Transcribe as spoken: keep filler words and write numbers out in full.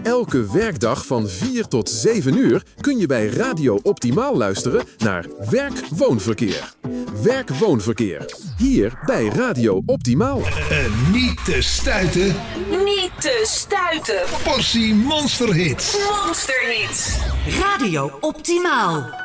Elke werkdag van vier tot zeven uur kun je bij Radio Optimaal luisteren naar Werk-Woonverkeer. Werk-Woonverkeer. Hier bij Radio Optimaal. En niet te stuiten. Niet te stuiten. Passie Monsterhits. Monsterhits. Radio Optimaal.